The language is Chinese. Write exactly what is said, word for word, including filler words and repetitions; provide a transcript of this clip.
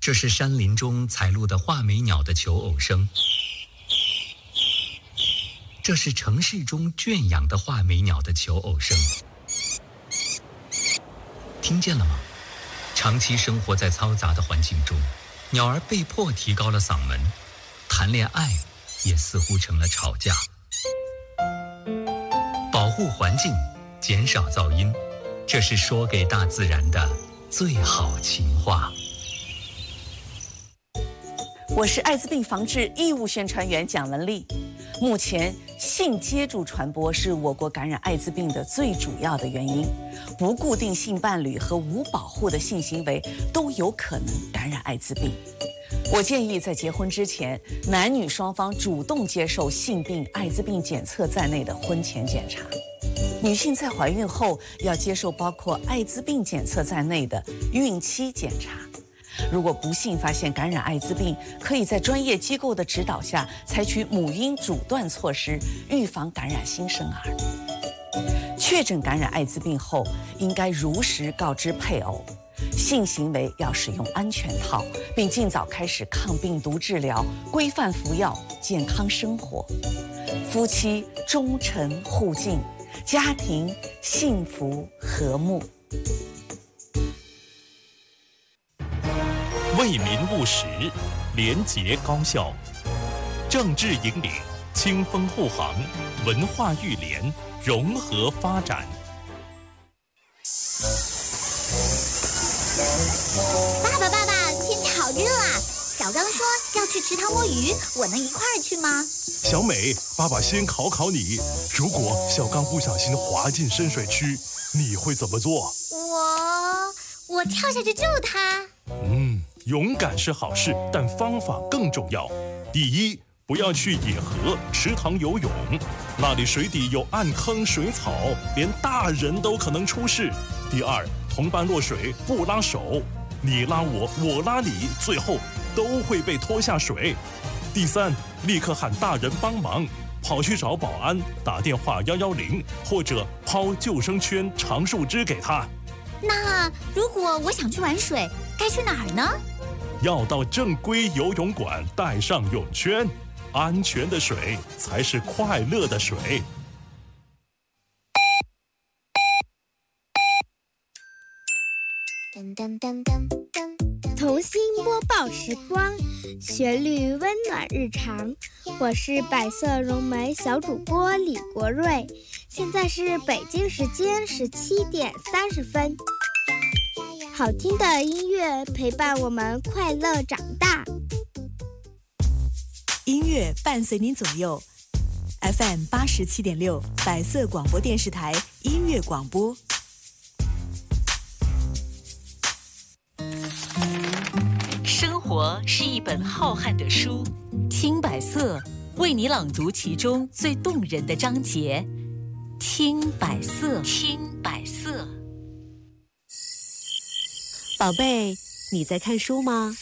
这是山林中采录的画眉鸟的求偶声，这是城市中圈养的画眉鸟的求偶声。听见了吗？长期生活在嘈杂的环境中，鸟儿被迫提高了嗓门，谈恋爱也似乎成了吵架。保护环境，减少噪音，这是说给大自然的最好情话。 我是艾滋病防治义务宣传员蒋雯丽。目前，性接触传播是我国感染艾滋病的最主要的原因。不固定性伴侣和无保护的性行为都有可能感染艾滋病。我建议在结婚之前，男女双方主动接受性病、艾滋病检测在内的婚前检查。女性在怀孕后要接受包括艾滋病检测在内的孕期检查。如果不幸发现感染艾滋病，可以在专业机构的指导下采取母婴阻断措施，预防感染新生儿。确诊感染艾滋病后，应该如实告知配偶，性行为要使用安全套，并尽早开始抗病毒治疗，规范服药，健康生活。夫妻忠诚互敬，家庭幸福和睦。 为民务实，廉洁高效，政治引领，清风护航，文化育廉，融合发展。 爸爸，爸爸，天气好热啊！小刚说要去池塘摸鱼，我能一块儿去吗？ 小美，爸爸先考考你，如果小刚不小心滑进深水区，你会怎么做？ 我我跳下去救他。 嗯，勇敢是好事，但方法更重要。第一，不要去野河、池塘游泳，那里水底有暗坑、水草，连大人都可能出事。第二，同伴落水不拉手，你拉我，我拉你，最后都会被拖下水。第三，立刻喊大人帮忙，跑去找保安，打电话一一零，或者抛救生圈、长树枝给他。 那如果我想去玩水，该去哪儿呢？ 要到正规游泳馆，带上泳圈。安全的水才是快乐的水。 童心播报时光，旋律温暖日常。我是百色融媒小主播李国瑞，现在是北京时间十七点三十分。好听的音乐陪伴我们快乐长大， 音乐伴随您左右。F M 八十七点六，百色广播电视台音乐广播。 生活是一本浩瀚的书，听百色为你朗读其中最动人的章节。听百色，听百色。 宝贝，你在看书吗？